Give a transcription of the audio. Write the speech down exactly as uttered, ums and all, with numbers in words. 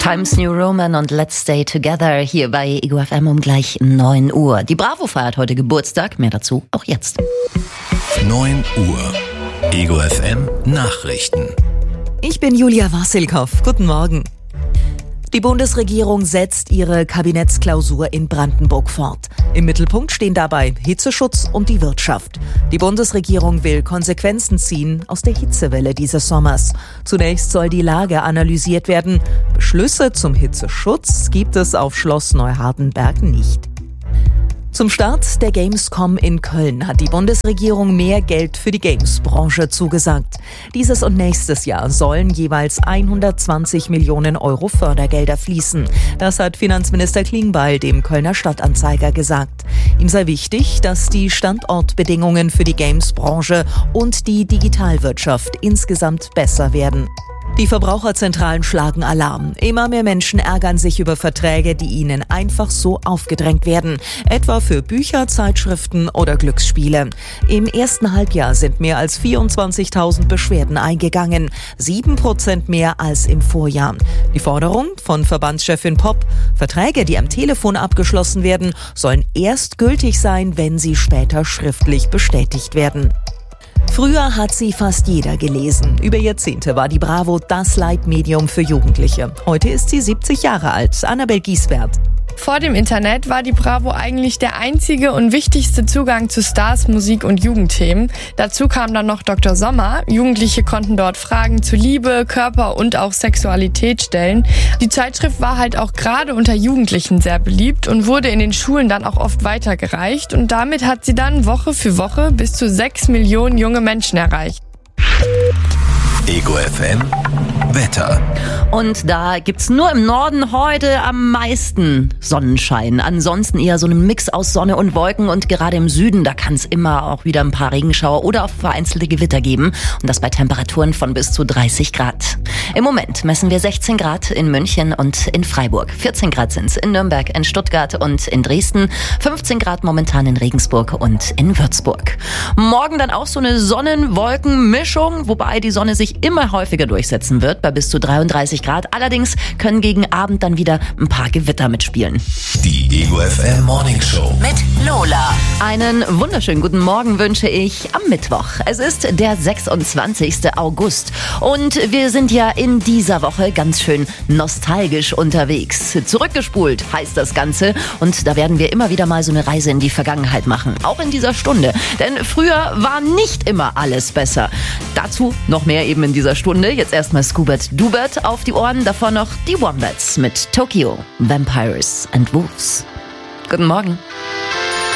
Times New Roman und Let's Stay Together hier bei Ego F M um gleich neun Uhr. Die Bravo feiert heute Geburtstag, mehr dazu auch jetzt. neun Uhr. Ego F M Nachrichten. Ich bin Julia Wassilkow. Guten Morgen. Die Bundesregierung setzt ihre Kabinettsklausur in Brandenburg fort. Im Mittelpunkt stehen dabei Hitzeschutz und die Wirtschaft. Die Bundesregierung will Konsequenzen ziehen aus der Hitzewelle dieses Sommers. Zunächst soll die Lage analysiert werden. Beschlüsse zum Hitzeschutz gibt es auf Schloss Neuhardenberg nicht. Zum Start der Gamescom in Köln hat die Bundesregierung mehr Geld für die Games-Branche zugesagt. Dieses und nächstes Jahr sollen jeweils hundertzwanzig Millionen Euro Fördergelder fließen. Das hat Finanzminister Klingbeil dem Kölner Stadtanzeiger gesagt. Ihm sei wichtig, dass die Standortbedingungen für die Games-Branche und die Digitalwirtschaft insgesamt besser werden. Die Verbraucherzentralen schlagen Alarm. Immer mehr Menschen ärgern sich über Verträge, die ihnen einfach so aufgedrängt werden. Etwa für Bücher, Zeitschriften oder Glücksspiele. Im ersten Halbjahr sind mehr als vierundzwanzigtausend Beschwerden eingegangen. Sieben Prozent mehr als im Vorjahr. Die Forderung von Verbandschefin Popp: Verträge, die am Telefon abgeschlossen werden, sollen erst gültig sein, wenn sie später schriftlich bestätigt werden. Früher hat sie fast jeder gelesen. Über Jahrzehnte war die Bravo das Leitmedium für Jugendliche. Heute ist sie siebzig Jahre alt. Annabel Giesbert. Vor dem Internet war die Bravo eigentlich der einzige und wichtigste Zugang zu Stars, Musik und Jugendthemen. Dazu kam dann noch Doktor Sommer. Jugendliche konnten dort Fragen zu Liebe, Körper und auch Sexualität stellen. Die Zeitschrift war halt auch gerade unter Jugendlichen sehr beliebt und wurde in den Schulen dann auch oft weitergereicht. Und damit hat sie dann Woche für Woche bis zu sechs Millionen junge Menschen erreicht. Ego F M Wetter. Und da gibt's nur im Norden heute am meisten Sonnenschein. Ansonsten eher so ein Mix aus Sonne und Wolken. Und gerade im Süden, da kann es immer auch wieder ein paar Regenschauer oder auch vereinzelte Gewitter geben. Und das bei Temperaturen von bis zu dreißig Grad. Im Moment messen wir sechzehn Grad in München und in Freiburg. vierzehn Grad sind's in Nürnberg, in Stuttgart und in Dresden. fünfzehn Grad momentan in Regensburg und in Würzburg. Morgen dann auch so eine Sonnen-Wolken-Mischung, wobei die Sonne sich immer häufiger durchsetzen wird, bei bis zu dreiunddreißig Grad. Allerdings können gegen Abend dann wieder ein paar Gewitter mitspielen. Die Ego F M Morning Show mit Lola. Einen wunderschönen guten Morgen wünsche ich am Mittwoch. Es ist der sechsundzwanzigste August und wir sind ja in dieser Woche ganz schön nostalgisch unterwegs. Zurückgespult heißt das Ganze und da werden wir immer wieder mal so eine Reise in die Vergangenheit machen. Auch in dieser Stunde. Denn früher war nicht immer alles besser. Dazu noch mehr eben in dieser Stunde. Jetzt erstmal Scoobert Dubert auf die Ohren. Davor noch die Wombats mit Tokyo, Vampires and Wolves. Guten Morgen.